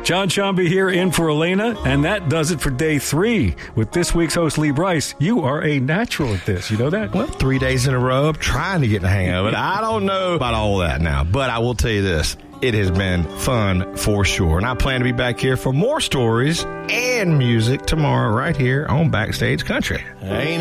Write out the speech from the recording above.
John Shambi here in for Elena, and that does it for day 3. With this week's host, Lee Brice, you are a natural at this. You know that? Well, 3 days in a row, I'm trying to get the hang of it. I don't know about all that now, but I will tell you this. It has been fun for sure. And I plan to be back here for more stories and music tomorrow right here on Backstage Country. Ain't